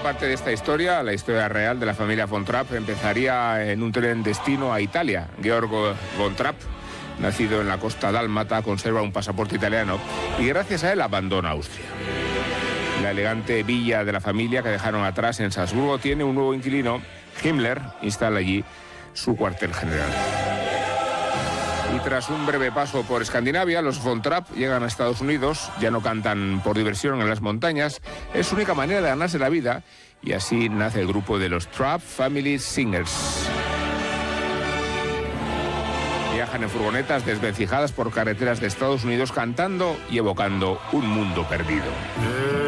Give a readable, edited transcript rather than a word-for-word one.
parte de esta historia, la historia real de la familia von Trapp, empezaría en un tren destino a Italia. Georg von Trapp, nacido en la costa dálmata, conserva un pasaporte italiano y gracias a él abandona Austria. La elegante villa de la familia que dejaron atrás en Salzburgo tiene un nuevo inquilino. Himmler instala allí su cuartel general. Y tras un breve paso por Escandinavia, los von Trapp llegan a Estados Unidos. Ya no cantan por diversión en las montañas. Es su única manera de ganarse la vida. Y así nace el grupo de los Trapp Family Singers. Viajan en furgonetas desvencijadas por carreteras de Estados Unidos cantando y evocando un mundo perdido.